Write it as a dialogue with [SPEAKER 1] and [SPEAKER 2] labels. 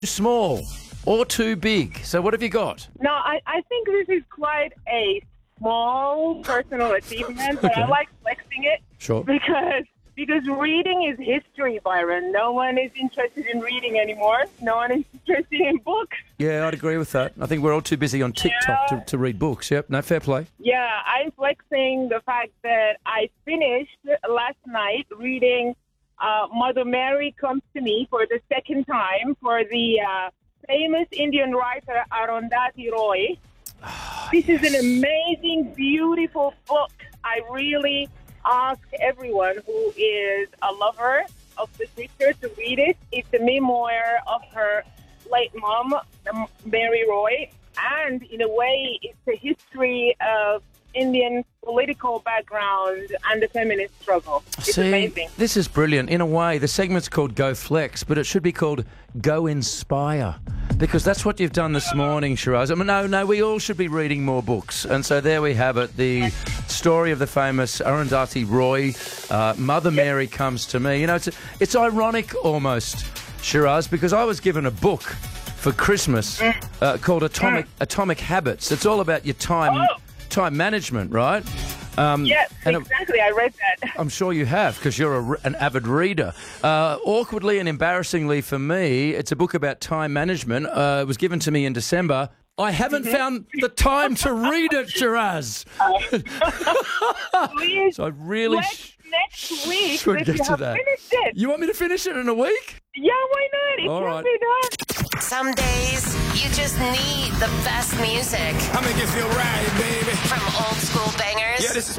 [SPEAKER 1] Too small or too big? So what have you got?
[SPEAKER 2] No, I think this is quite a small personal achievement, but I like flexing it.
[SPEAKER 1] Sure.
[SPEAKER 2] Because reading is history, Byron. No one is interested in reading anymore. No one is interested in books.
[SPEAKER 1] Yeah, I'd agree with that. I think we're all too busy on TikTok to read books. Yep, no, fair play.
[SPEAKER 2] Yeah, I'm flexing the fact that I finished last night reading Mother Mary Comes to Me for the second time for the famous Indian writer Arundhati Roy. This is an amazing, beautiful book. I really ask everyone who is a lover of literature to read it. It's a memoir of her late mom, Mary Roy, and in a way, it's a history of Indian political background and the feminist struggle. It's amazing.
[SPEAKER 1] This is brilliant. In a way, the segment's called Go Flex, but it should be called Go Inspire, because that's what you've done this morning, Shiraz. I mean, no, we all should be reading more books. And so there we have it, the story of the famous Arundhati Roy, Mother Mary Comes to Me. You know, it's ironic almost, Shiraz, because I was given a book for Christmas called Atomic Habits. It's all about your time management, right?
[SPEAKER 2] Yes, exactly. I read that.
[SPEAKER 1] I'm sure you have, because you're an avid reader. Awkwardly and embarrassingly for me, it's a book about time management. It was given to me in December. I haven't found the time to read it, Shiraz.
[SPEAKER 2] Please,
[SPEAKER 1] so I really
[SPEAKER 2] next week
[SPEAKER 1] should get to that.
[SPEAKER 2] It.
[SPEAKER 1] You want me to finish it in a week?
[SPEAKER 2] Yeah, why not? It can be done.
[SPEAKER 3] Some days, you just need the best music.
[SPEAKER 4] I make it feel right, baby.
[SPEAKER 3] From old school bangers.
[SPEAKER 4] Yeah, this is